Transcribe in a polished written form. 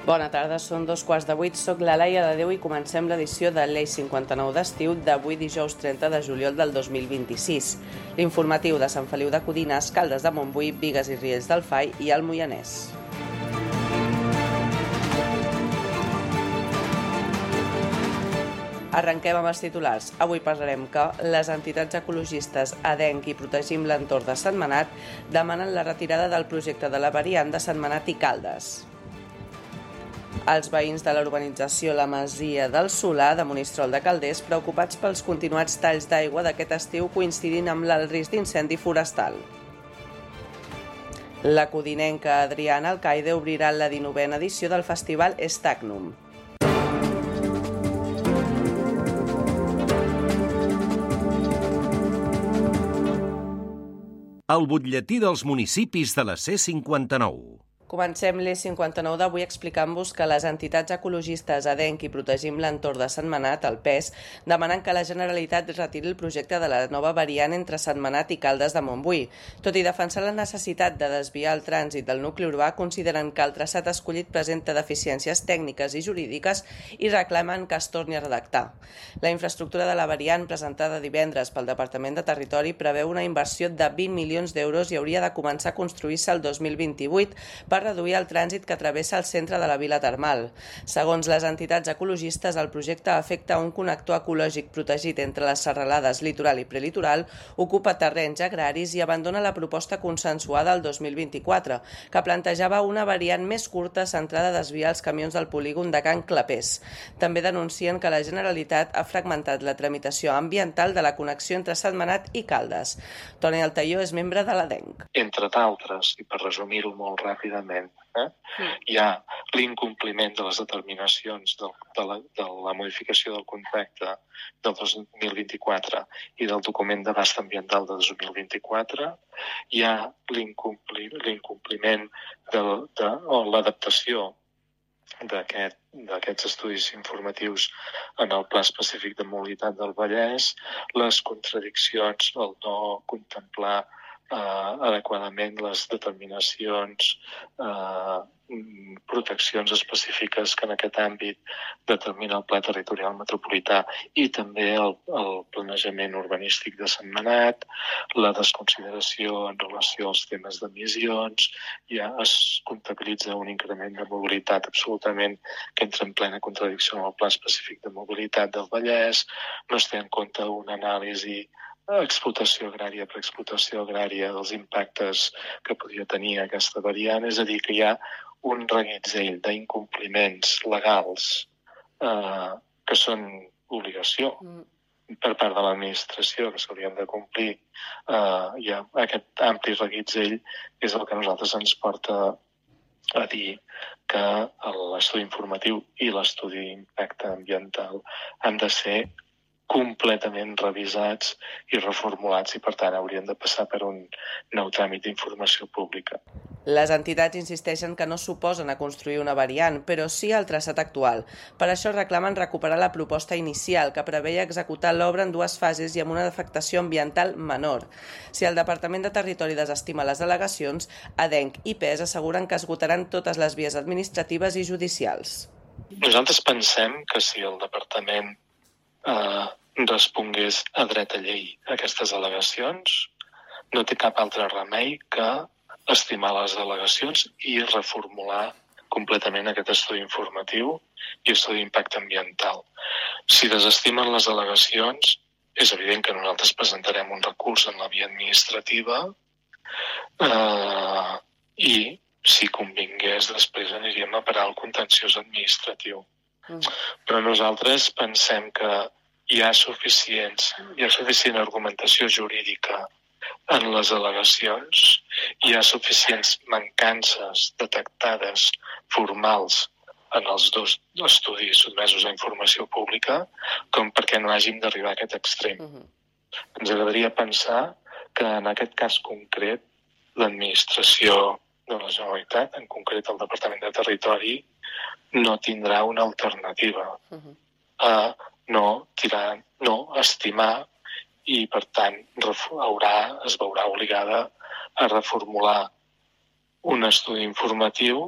Bona tarda, són 2:15. Soc la Laia de Déu i comencem l'edició de l'Eix 59 d'estiu d'avui dijous 30 de juliol del 2026. L'informatiu de Sant Feliu de Codines, Caldes de Montbui, Bigues i Riells del Fai i el Moianès. Arrenquem amb els titulars. Avui parlarem que les entitats ecologistes ADENC i Protegim l'Entorn de Sentmenat demanen la retirada del projecte de la variant de Sentmenat i Caldes. Els veïns de la urbanització La Masia del Solà de Monistrol de Calders preocupats pels continuats talls d'aigua d'aquest estiu coincidint amb el risc d'incendi forestal. La codinenca Adriana Alcaide obrirà la 19a edició del festival Stagnum. El butlletí dels municipis de la C59. Comencem l'E59 d'avui explicant-vos que les entitats ecologistes ADENC i Protegim l'Entorn de Sentmenat, el PES, demanen que la Generalitat retiri el projecte de la nova variant entre Sentmenat i Caldes de Montbui. Tot i defensar la necessitat de desviar el trànsit del nucli urbà, consideren que el traçat escollit presenta deficiències tècniques i jurídiques i reclamen que es torni a redactar. La infraestructura de la variant, presentada divendres pel Departament de Territori, preveu una inversió de 20 milions d'euros i hauria de començar a construir-se el 2028 per reduir el trànsit que travessa el centre de la vila termal. Segons les entitats ecologistes, el projecte afecta un connector ecològic protegit entre les serralades litoral i prelitoral, ocupa terrenys agraris i abandona la proposta consensuada el 2024, que plantejava una variant més curta centrada a desviar els camions del polígon de Can Clapés. També denuncien que la Generalitat ha fragmentat la tramitació ambiental de la connexió entre Sentmenat i Caldes. Toni Altaió és membre de l'ADENC. Entre d'altres, i per resumir-ho molt ràpidament, hi ha l'incompliment de les determinacions de la modificació del contracte del 2024 i del document d'abast ambiental de 2024, hi ha l'incompliment o l'adaptació d'aquests estudis informatius en el Pla Específic de Mobilitat del Vallès, les contradiccions al no contemplar adequadament les determinacions, proteccions específiques que en aquest àmbit determina el Pla Territorial Metropolità i també el planejament urbanístic de Sentmenat, la desconsideració en relació als temes d'emissions, ja es comptabilitza un increment de mobilitat absolutament que entra en plena contradicció amb el Pla Específic de Mobilitat del Vallès, no es té en compte una anàlisi explotació agrària per explotació agrària dels impactes que podria tenir aquesta variant, és a dir, que hi ha un reguitzell d'incompliments legals que són obligació per part de l'administració, que s'haurien de complir. Hi ha aquest ampli reguitzell és el que a nosaltres ens porta a dir que l'estudi informatiu i l'estudi d'impacte ambiental han de ser completament revisats i reformulats i, per tant, haurien de passar per un nou tràmit d'informació pública. Les entitats insisteixen que no s'oposen a construir una variant, però sí al traçat actual. Per això reclamen recuperar la proposta inicial, que preveia executar l'obra en 2 fases i amb una afectació ambiental menor. Si el Departament de Territori desestima les al·legacions, ADENC i PES asseguren que esgotaran totes les vies administratives i judicials. Nosaltres pensem que si el Departament respongués a dret a llei a aquestes al·legacions, no té cap altre remei que estimar les al·legacions i reformular completament aquest estudi informatiu i estudi d'impacte ambiental. Si desestimen les al·legacions, és evident que nosaltres presentarem un recurs en la via administrativa i, si convingués, després aniríem a parar el contenciós administratiu. Però nosaltres pensem que hi ha suficient argumentació jurídica en les al·legacions, hi ha suficients mancances detectades formals en els 2 estudis sotmesos a informació pública com perquè no hàgim d'arribar a aquest extrem. Ens agradaria pensar que en aquest cas concret l'administració de la Generalitat, en concret el Departament de Territori, no tindrà una alternativa a no estimar i, per tant, es veurà obligada a reformular un estudi informatiu